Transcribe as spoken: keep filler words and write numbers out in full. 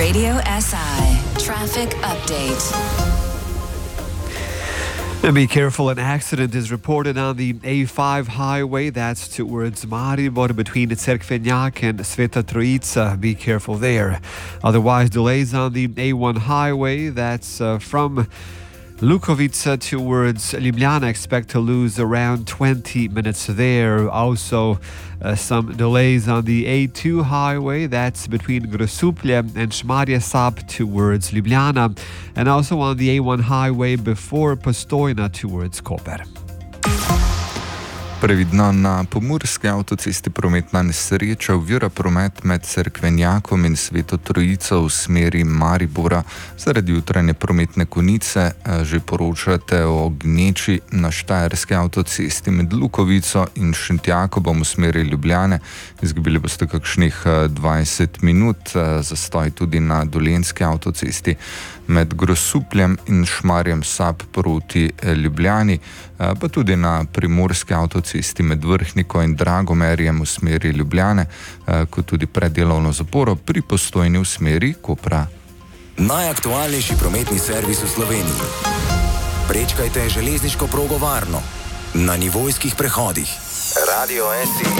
Radio S I traffic update. And be careful, an accident is reported on the A five highway. That's towards Maribor between Cerkvenjak and Sveta Trojica. Be careful there. Otherwise, delays on the A one highway. That's uh, from Lukovica towards Ljubljana. Expect to lose around twenty minutes there. Also, uh, some delays on the A two highway. That's between Grosuplje and Šmarje Sap towards Ljubljana. And also on the A one highway before Postojna towards Koper. Previdno, na pomurski avtocesti prometna nesreča ovira promet med Cerkvenjakom in Sveto Trojico v smeri Maribora zaradi jutranje prometne konice. Že poročate o gneči na štajerski avtocesti med Lukovico in Šentjakobom v smeri Ljubljane. Izgubili boste kakšnih dvajset minut, zastoj tudi na dolenjski avtocesti med Grosupljem in Šmarjem Sap proti Ljubljani, pa tudi na primorski avtocesti med Vrhniko in Dragomerjem v smeri Ljubljane, kot tudi preddelovno zaporo pri Postojni v smeri Kopra. Najaktualnejši prometni servis v Sloveniji. Prečkajte železniško progo varno na nivojskih prehodih. Radio S I.